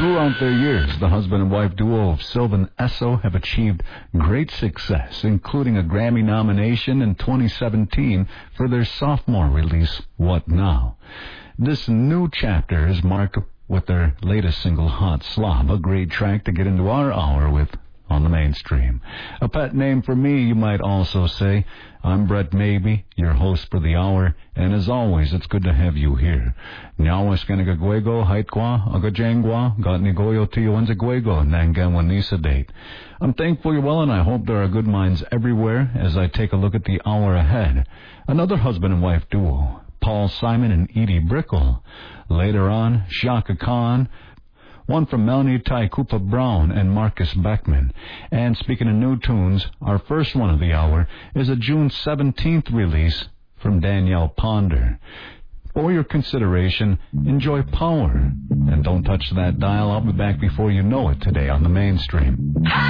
Throughout their years, the husband and wife duo of Sylvan Esso have achieved great success, including a Grammy nomination in 2017 for their sophomore release, What Now? This new chapter is marked with their latest single, Hot Slob, a great track to get into our hour with on the mainstream. A pet name for me, you might also say. I'm Brett Maybe, your host for the hour, and as always, it's good to have you here. Nyawas kanagagwego, haitkwa, agajangwa, gatnigoyo tiyo anzagwego, nanganwanisa date. I'm thankful you're well, and I hope there are good minds everywhere as I take a look at the hour ahead. Another husband and wife duo, Paul Simon and Edie Brickell. Later on, Shaka Khan, one from Melanie Tai Koopa Brown and Marcus Beckman. And speaking of new tunes, our first one of the hour is a June 17th release from Danielle Ponder. For your consideration, enjoy Power. And don't touch that dial. I'll be back before you know it today on the mainstream.